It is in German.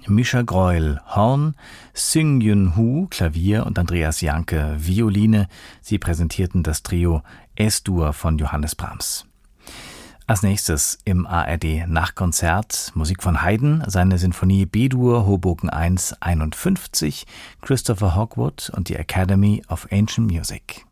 Mischa Greuel, Horn, Seung-Yun Hu, Klavier und Andreas Janke, Violine. Sie präsentierten das Trio Es-Dur von Johannes Brahms. Als nächstes im ARD Nachkonzert Musik von Haydn, seine Sinfonie B-Dur Hoboken 1 51, Christopher Hogwood und die Academy of Ancient Music.